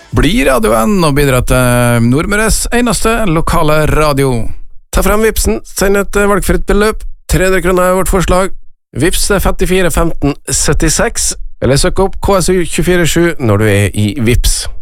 Bli radioen og bidra til Nordmøres eneste lokale radio. Ta frem Vipsen, send et valgfritt beløp, 300 kroner er vårt forslag. Vips 54 15 76, eller søk opp KSU 247 når du er i Vips.